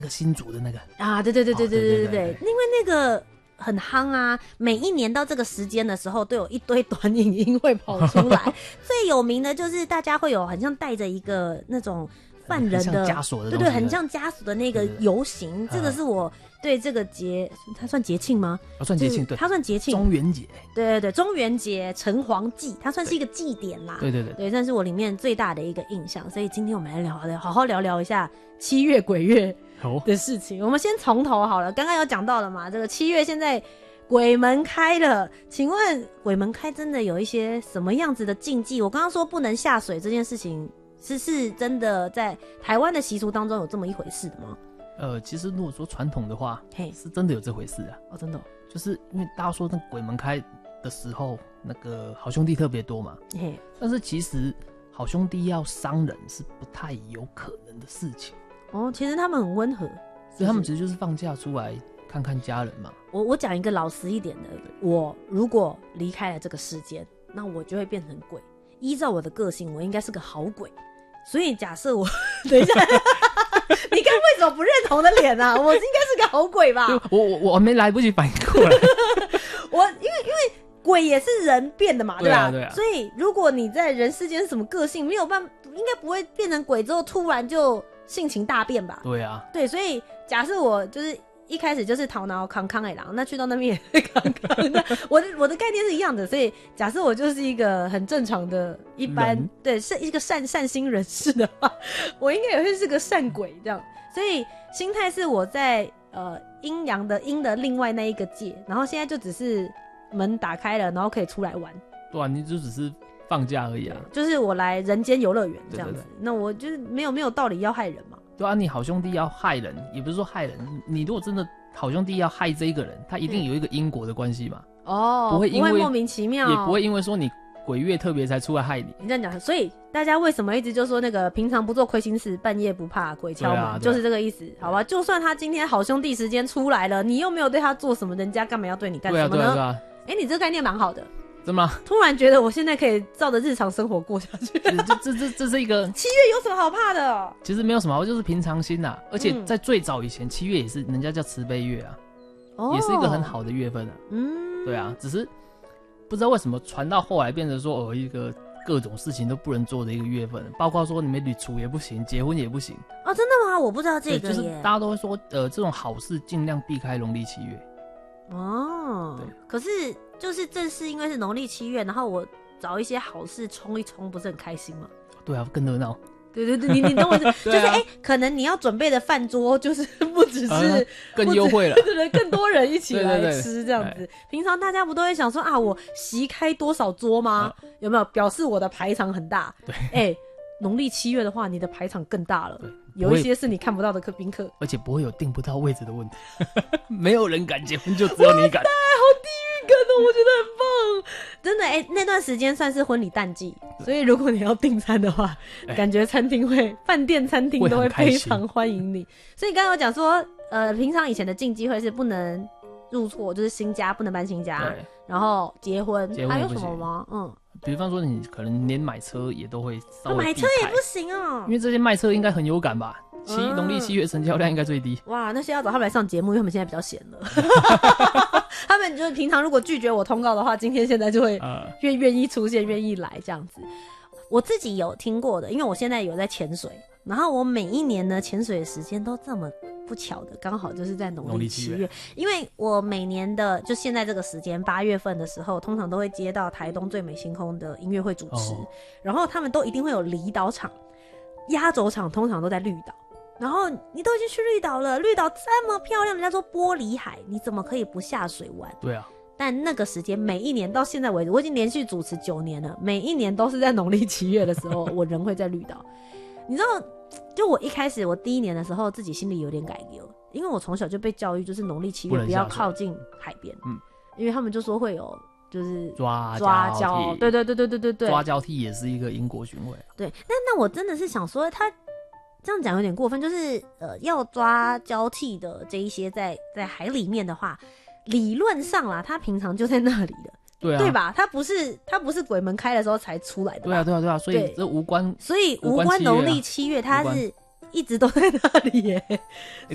那个新竹的那个啊，对，因为那个很夯啊，每一年到这个时间的时候，都有一堆短影音会跑出来。最有名的就是大家会有很像带着一个那种犯人的枷锁的， 对，很像枷锁的那个游行。这个是我对这个节，它算节庆吗？ 算节庆，对， 它算节庆。 中元节， 对，中元节、城隍祭，它算是一个祭典啦。对，这是我里面最大的一个印象。所以今天我们来好好聊一下7月鬼月的事情。我们先从头好了，刚刚有讲到了嘛，这个7月现在鬼门开了，请问鬼门开真的有一些什么样子的禁忌？我刚刚说不能下水这件事情，是真的在台湾的习俗当中有这么一回事的吗？ 其实如果说传统的话，是真的有这回事啊。 哦，真的就是因为大家说那鬼门开的时候，那个好兄弟特别多嘛，但是其实好兄弟要伤人是不太有可能的事情。 哦，其实他们很温和， 所以他们其实就是放假出来看看家人嘛。 我讲一个老实一点的，我如果离开了这个世间，那我就会变成鬼。依照我的个性，我应该是个好鬼。所以假设我等一下你刚为什么不认同的脸啊？我应该是个好鬼吧？ 我没来不及反应过来因为鬼也是人变的嘛，对吧？ 对啊。 所以如果你在人世间是什么个性，没有办法，应该不会变成鬼之后突然就性情大变吧？ 对啊。 对，所以假设我就是一开始就是头脑康康的狼，那去到那边也康康的，我的概念是一样的。所以假设我就是一个很正常的一般，对，是一个善心人士的话，我应该也会是个善鬼这样。所以心态是我在阴阳的阴的另外那一个界，然后现在就只是门打开了，然后可以出来玩。 对啊，你就只是放假而已啊， 就是我来人间游乐园这样子。对，那我就是没有道理要害人嘛。 对啊，你好兄弟要害人，也不是说害人，你如果真的好兄弟要害这一个人，他一定有一个因果的关系嘛。 不会莫名其妙， 也不会因为说你鬼月特别才出来害你。 你这样讲，所以大家为什么一直就说那个平常不做亏心事，半夜不怕鬼敲门，就是这个意思，好吧？就算他今天好兄弟时间出来了，你又没有对他做什么，人家干嘛要对你干什么呢？ 对啊。 你这个概念蛮好的。 真吗？ 突然觉得我现在可以照着日常生活过下去。 这是一个 7月有什么好怕的？ 其实没有什么好，就是平常心啊。而且在最早以前，7月也是人家叫慈悲月啊，也是一个很好的月份啊。对啊，只是不知道为什么传到后来变成说一个各种事情都不能做的一个月份，包括说你们旅处也不行，结婚也不行。 哦，真的吗？我不知道这个耶。 就是大家都会说这种好事尽量避开农历7月。 对。可是就是正是因为是农历7月，然后我找一些好事冲一冲，不是很开心吗？ 对啊，更热闹。 对，你懂我意思？就是可能你要准备的饭桌就是不只是更优惠了， 对，更多人一起来吃这样子。平常大家不都会想说啊，我席开多少桌吗？有没有表示我的排场很大？对，农历7月的话，你的排场更大了，有一些是你看不到的宾客， 而且不会有订不到位置的问题。没有人敢结婚，就只有你敢。 好地狱感哦，我觉得很棒，真的那段时间算是婚礼淡季，所以如果你要订餐的话，感觉饭店餐厅都会非常欢迎你。所以刚刚有讲说，平常以前的禁忌会是不能入错，就是新家不能搬新家，然后结婚还有什么吗？ 比方说你可能连买车也都会稍微买车也不行哦， 因为这些卖车应该很有感吧。农历7月成交量应该最低。 哇，那些要找他们来上节目，因为他们现在比较闲了。他们就是平常如果拒绝我通告的话，今天现在就会愿意出现，愿意来这样子。我自己有听过的，因为我现在有在潜水，然后我每一年呢潜水的时间都这么不巧的，刚好就是在农历7月。因为我每年的就现在这个时间8月份的时候，通常都会接到台东最美星空的音乐会主持，然后他们都一定会有离岛场，压轴场通常都在绿岛。然后你都已经去绿岛了，绿岛这么漂亮，人家说玻璃海，你怎么可以不下水玩？ 对啊。 但那个时间每一年到现在为止，我已经连续主持9年了，每一年都是在农历7月的时候，我人会在绿岛。你知道，就我一开始我第1年的时候，自己心里有点改革，因为我从小就被教育，就是农历7月不要靠近海边，因为他们就说会有就是抓交，对， 抓交替也是一个因果循环。 对，那我真的是想说，他这样讲有点过分，就是要抓交替的这一些在海里面的话，理论上啦，他平常就在那里的。对吧？他不是鬼门开的时候才出来的吧？ 对啊，所以这无关， 所以无关农历7月，他是一直都在那里耶。